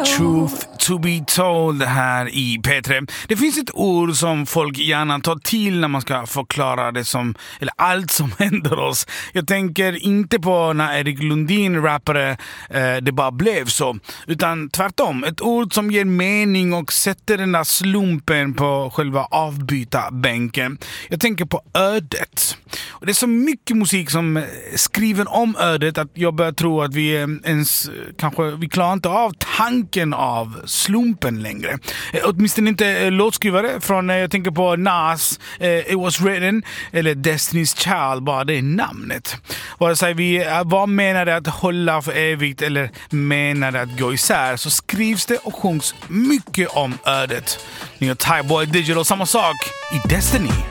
Truth to be told här i P3. Det finns ett ord som folk gärna tar till när man ska förklara det som, eller allt som händer oss. Jag tänker inte på när Erik Lundin rappade det bara blev så, utan tvärtom. Ett ord som ger mening och sätter den där slumpen på själva avbytarbänken. Jag tänker på ödet. Och det är så mycket musik som skriver om ödet att jag börjar tro att vi klarar inte av tanken av slumpen längre. Åtminstone inte låtskrivare från, jag tänker på Nas, It Was Written, eller Destiny's Child, bara det är namnet. Vare sig vi vad menar det att hålla för evigt eller menar det att gå isär, så skrivs det och sjungs mycket om ödet. Ni har Thai Boy Digital, samma sak i Destiny.